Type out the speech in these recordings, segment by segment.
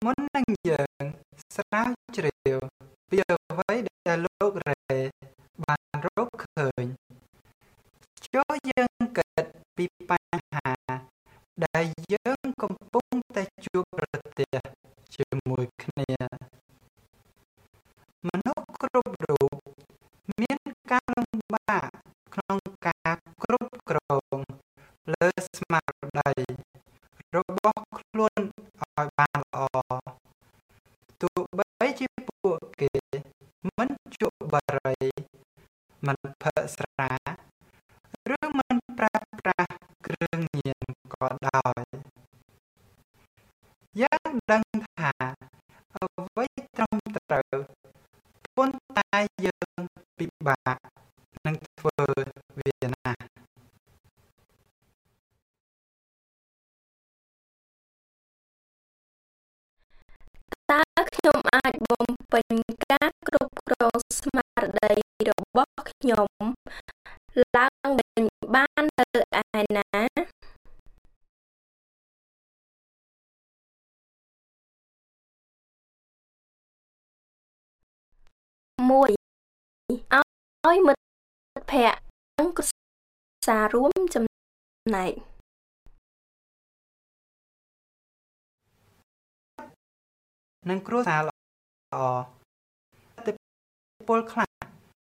មុននឹងយើងស្រាវជ្រាវពីអ្វីដែលលោករ៉េបានរកឃើញចូលយើងគិតពីបញ្ហាដែលយើងកំពុងតែជួបប្រទះជាមួយគ្នាមនុស្សគ្រប់រូបមានការលំបាកក្នុងការគ្រប់គ្រងលើស្មារតីរបស់ខ្លួនឲ្យបានល្អទោះបីជាពួកគេមិនជក់បារីមិនផឹកស្រាឬមិនប្រើប្រាស់គ្រឿងញៀនក៏ដោយយើងដឹងថាអ្វីត្រឹមត្រូវប៉ុន្តែយើងពិបាកនឹងធ្វើវាណាស់តើខ្ញុំអាចបំពេញការគ្រប់គ្រងស្មារតីរបស់ខ្ញុំឡើងវិញបាននៅឯណាមួយឲ្យមិត្តភ័ក្តិនិងគ្រួសាររួមចំណែកនឹងគ្រួសារល្អតែពលខ្លះ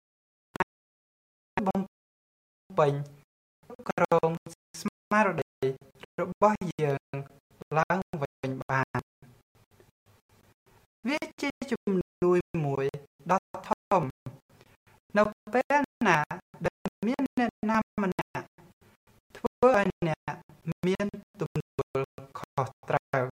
បំពេញក្រងស្មារតីរបស់យើងឡើងវិញបានវាជាជំនួយមួយដ៏ធំនៅពេលណាដែលមានអ្នកណាម្នាក់ធ្វើឲ្យអ្នកមានទំនួលខុសត្រូវ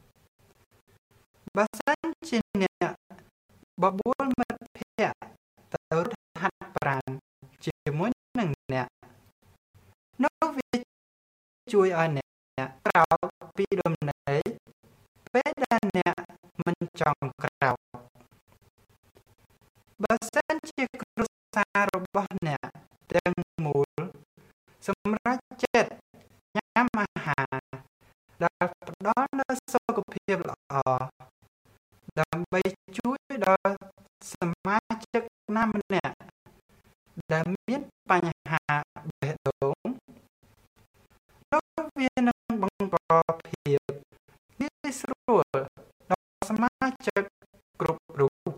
បើសិនជាអ្នកបបួលមិត្តភក្តិទៅរត់ហាត់ប្រាណជាមួយនឹងអ្នកនោះវាជួយឲ្យអ្នកក្រោកពីដំណេកពេលដែលអ្នកមិនចង់ក្រោកបើសិនជាគ្រួសាររបស់អ្នកទាំងមូលសម្រេចចិត្តញ៉ាំអាហារដែលផ្ដល់នូវសុខភាពល្អដើម្បីជួយដល់សមាជិកណាម្នាក់ដែលមានបញ្ហាបេះដូងនោះវានឹងបង្កភាពងាយស្រួលដល់សមាជិកគ្រប់រូប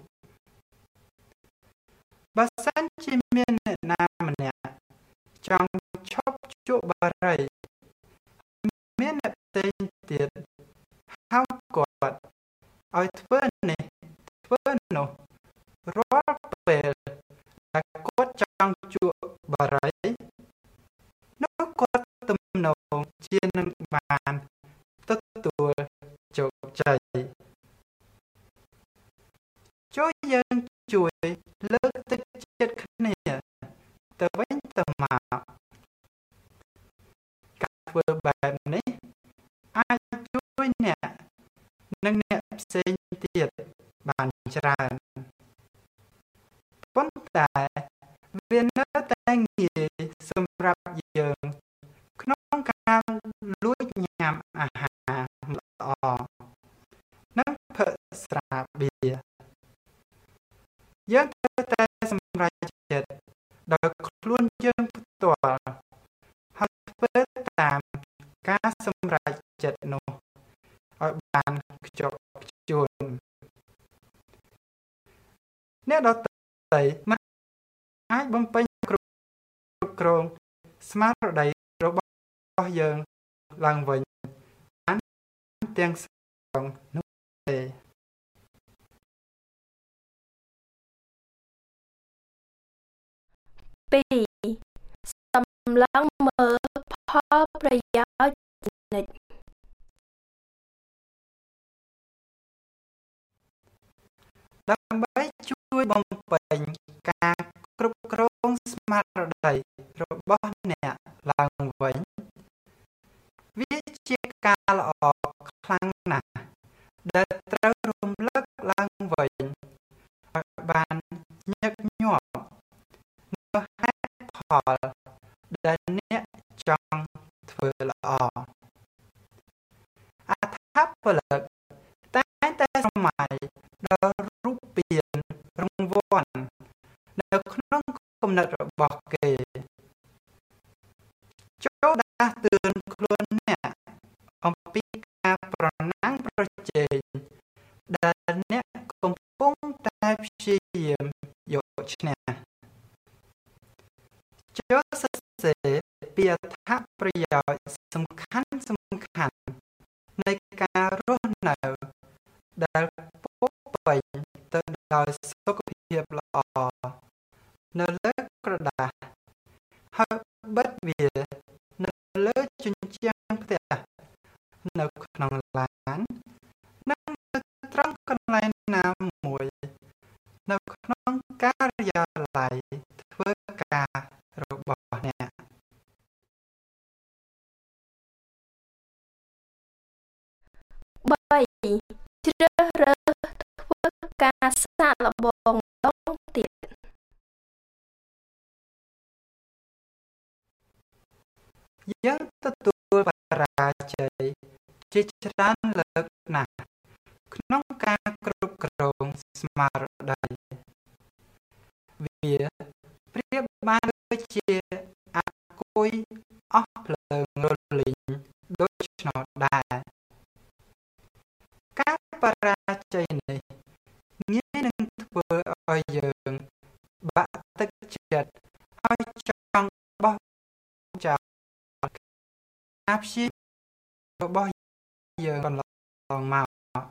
បើសិនជាមានអ្នកណាម្នាក់ចង់ឈប់ជក់បារីមានអ្នកផ្សេងទៀតហៅគាត់ឲ្យធ្វើនេះធ្វើនោះរាល់ពេលដែលគាត់ចង់ជក់បារីនោះគាត់ទំនងជានឹងបានទទួលជោគជ័យចូលយើងជួយលើកទឹកចិត្តគ្នាទៅវិញទៅមកការធ្វើបែបនេះអាចជួយអ្នកនិងអ្នកផ្សេងទៀតបានច្រើនប៉ុន្តែវានៅតែងាយសម្រាប់យើងក្នុងការលួចញ៉ាំអាហារល្អនិងផឹកស្រាបៀរយើងត្រូវតែសម្រេចចិត្តដោយខ្លួនយើងផ្ទាល់ហើយធ្វើតាមការសម្រេចចិត្តនោះឲ្យបានខ្ជាប់ខ្ជួនអ្នកដទៃមិនអាចបំពេញគ្រប់គ្រងស្មារតីរបស់យើងឡើងវិញបានទាំងស្រុងនោះទេសម្លឹងមើលផលប្រយោជន៍និច្ចដើម្បីជួយបំពេញការគ្រប់គ្រងស្មារតីរបស់អ្នកឡើងវិញវាជាការល្អខ្លាំងណាស់ដែលត្រូវរំលឹកឡើងវិញឲ្យបានញឹកញាប់នៅហេតុផលដែលអ្នកចង់ធ្វើល្អអត្ថពលិកតែងតែំណត់របស់គេចូលដាស់តឿនខ្លួនអ្នកអំពីការប្រណាំងប្រជែងដែលអ្នកកំពុងតែព្យាយាមយកឈ្នះចូលសរសេរពីអត្ថប្រយោជន៍សំខាន់នៃការរស់នៅដែលពោរពេញទៅដោយសុខភាពល្អនៅលើក្រដាសហើយបិទវានៅលើជញ្ជាំងផ្ទះនៅក្នុងឡាននិងនៅត្រង់កន្លែងណាមួយនៅក្នុងការិយាល័យធ្វើការរបស់អ្នក3ជ្រើសរើសធ្វើការសាកល្បងម្ដងទៀតយើងទទួលបរាជ័យជាច្រើនលើកណាស់ក្នុងការគ្រប់គ្រងស្មារតីវាប្រៀបបានដូចជាអាគុយអស់ភ្លើងរលីងដូច្នោះដែរការបរាជ័យនេះងាយនឹងធ្វើឲ្យយើងបាក់ទឹកចិត្តហើយចង់បោះចោលការព្យាយាមរបស់យើងកន្លងមក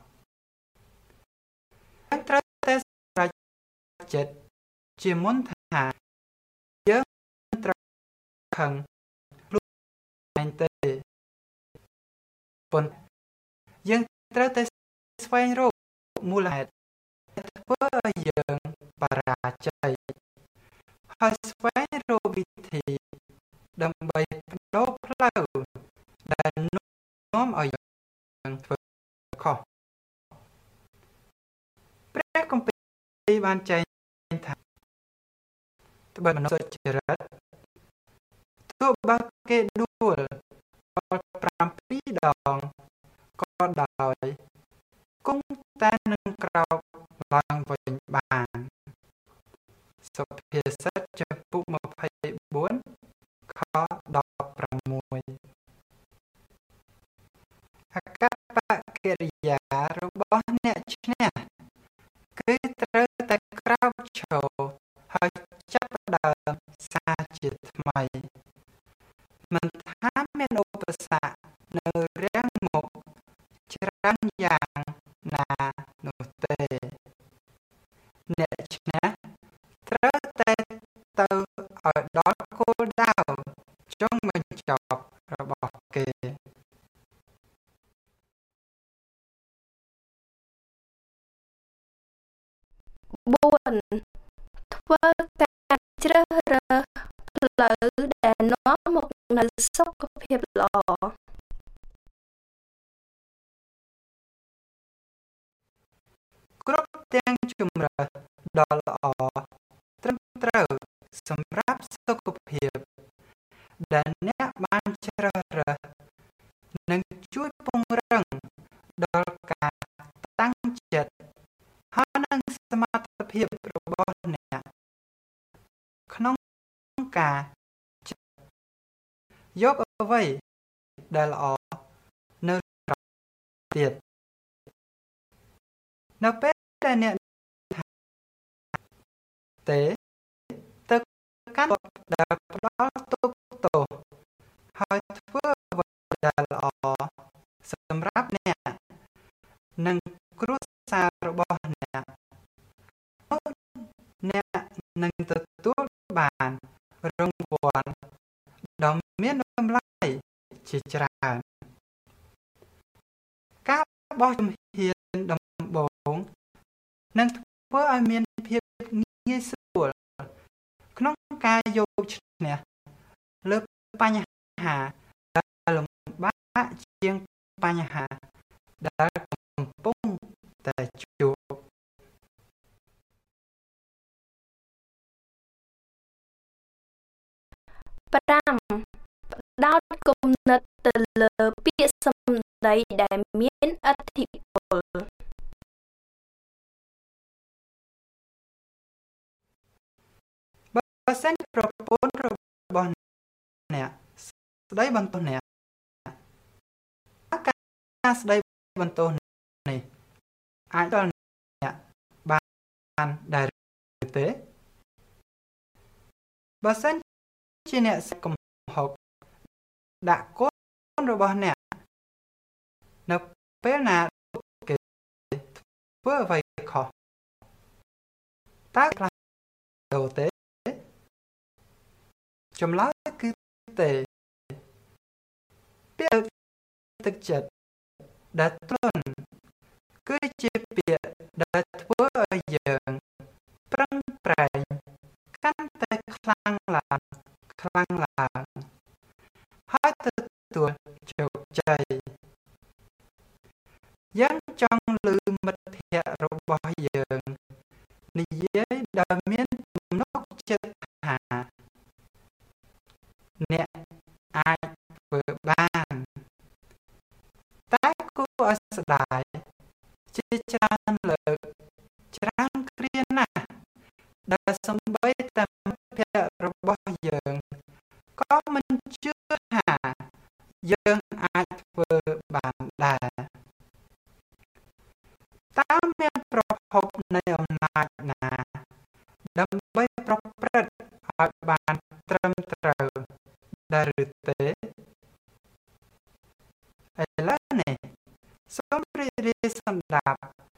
យើងត្រូវតែសម្រេចចិត្តជាមុនថាយើងត្រូវខឹងខ្លួនឯងទេប៉ុន្តែយើងត្រូវតែស្វែងរកមូលហេតុធ្វើឲ្យយើងបរាជ័យហើយស្វែងរកវិធីដើម្បីបដូរផ្លូវដែលនាំឲ្យយើងធ្វើខុសព្រះគម្ពីរបានចែងថាត្បិតមនុស្សសុចរិតទោះបើគេដួល7 ដងក៏ដោយគង់តែនឹងក្រោកឡើងវិញបានសុភាសិតចំពុក24 ខ 16អកប្បកិរិយារបស់អ្នកឈ្នះគឺត្រូវតែក្រោកឈរហើយចាប់ផ្ដើមសារជាថ្មីមិនថាមានឧបសគ្គនៅរាំងមុខច្រើនយ៉ាងណានោះទេអ្នកឈ្នះត្រូវតែទៅឲ្យដល់គោលដៅចុងបញ្ចប់របស់គេ4ធ្វើការជ្រើសរើសផ្លូវដែលនាំមកនូវសុខភាពល្អគ្រប់ទាំងជម្រើសដ៏ល្អត្រឹមត្រូវសម្រាប់សុខភាពដែលអ្នកបានជ្រើសរើសនឹងជួយពង្រឹងដល់ការតាំងចិត្តហើយនឹងសមត្ថភាពរបស់អ្នកក្នុងការយកអ្វីដែលល្អនៅក្រៅទៀតនៅពេលដែលអ្នកទេទៅកាន់ដែលផ្ដល់ទុកទោសហើយធ្វើអ្វីដែលល្អសម្រាប់អ្នកនិងគ្រួសាររបស់អ្នកនឹងទទួលបានរង្វាន់ដ៏មានតម្លៃជាច្រើនការបោះជំហានដំបូងនឹងធ្វើឲ្យមានភាពងាយស្រួលក្នុងការយកឈ្នះលើបញ្ហាដែលលំបាកជាងបញ្ហាដែលកំពុងតែជួប5ផ្ដោតគំនិតទៅលើពាក្យសម្ដីដែលមានឥទ្ធិពលបើសិនប្រពន្ធរបស់អ្នកស្ដីបន្ទោសអ្នកការស្ដីបន្ទោសនេះអាចដល់អ្នកបានដែរឬទេបើសិនជាអ្នកកំហុកដាក់កូនរបស់អ្នកនៅពេលណាគេធ្វើអ្វីខុសតើខ្លះដូរទេចម្លើយគឺទេពាក្យទឹកចិត្តដែលទន់គឺជាពាក្យដែលធ្វើឲ្យយើងប្រឹងប្រែងកាន់តែខ្លាំងឡើងហើយទទួលជោគជ័យយើងចង់ឮមិត្តភក្តិរបស់យើងនិយាយដោយមានទំនុកចិត្តថាអ្នកអាចធ្វើបានតែគួរឲ្យស្ដាយជាច្រើនលើកច្រើនគ្រាណាស់ដែលសំបីតែមិត្តភក្តិរបស់យើងក៏មិនជឿថាយើងអាចធ្វើបានដែរតើមានប្រភពនៃអំណាចណាដើម្បីប្រព្រឹត្តឲ្យបានត្រឹមត្រូវដែរឬទេឥឡូវនេះសូមរីករាយស្ដាប់